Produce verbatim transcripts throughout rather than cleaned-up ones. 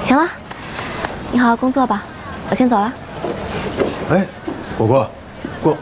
行了，你好好工作吧，我先走了。 哎，果果，果。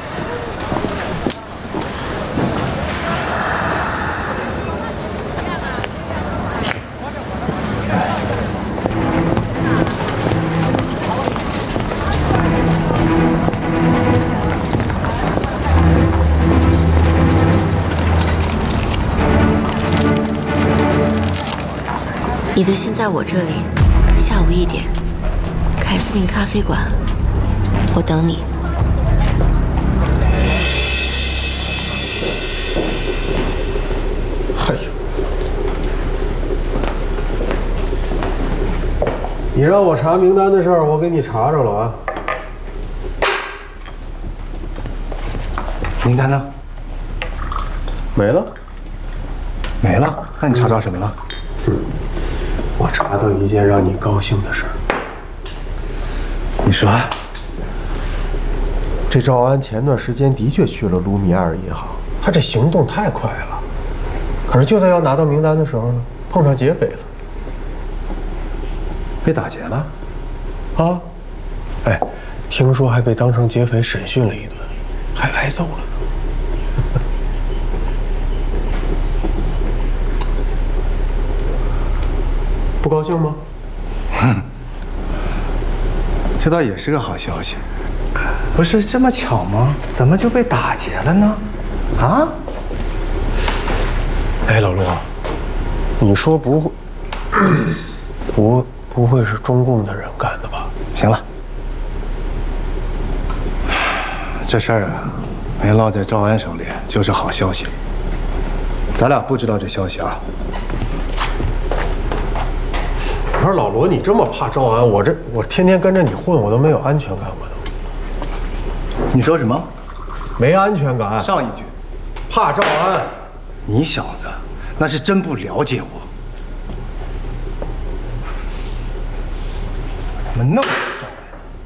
你的信在我这里，下午一点，凯司令咖啡馆，我等你。 哎呦，你让我查名单的事儿，我给你查着了啊。 名单呢？ 没了， 没了。那你查着什么了？ 嗯。 我查到一件让你高兴的事儿。 你说， 这赵安前段时间的确去了卢米埃尔银行，他这行动太快了。可是就在要拿到名单的时候呢，碰上劫匪了， 被打劫了。 啊，哎，听说还被当成劫匪审讯了一顿，还挨揍了呢。不高兴吗？ 哼，这倒也是个好消息。不是这么巧吗？怎么就被打劫了呢？啊？ 哎，老陆，你说不会，不不会是中共的人干的吧？ 行了，这事儿啊，没落在赵安手里就是好消息。咱俩不知道这消息啊。 我说老罗，你这么怕赵安，我这我天天跟着你混，我都没有安全感，我都。 你说什么？ 没安全感。 上一句， 怕赵安。 你小子那是真不了解我。他们弄死